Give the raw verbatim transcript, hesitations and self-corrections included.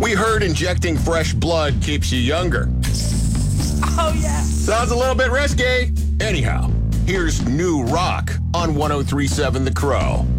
We heard injecting fresh blood keeps you younger. Oh, yeah. Sounds a little bit risky. Anyhow, here's New Rock on one oh three point seven The Crow.